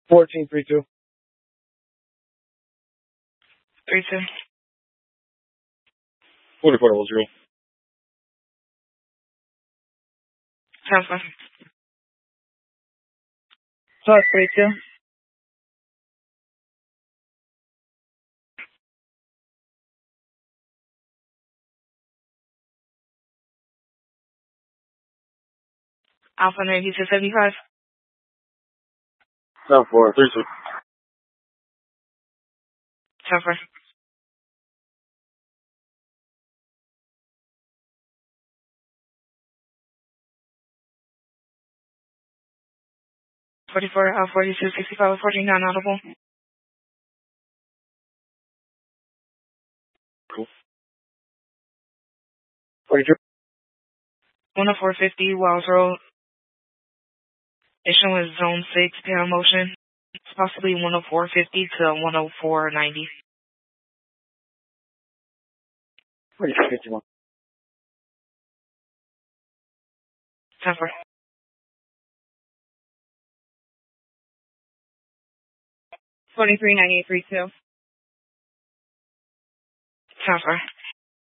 1432. 32. 4400. Transfer. Plus 32. Alpha Navy 275. 7432. Transfer. $44, 4265, 14 non-audible. Cool. 42. 10450 Wells Road. Issue is zone 6, pound motion. It's possibly 10450 to 10490. 4251. Transfer. 239832. Transfer.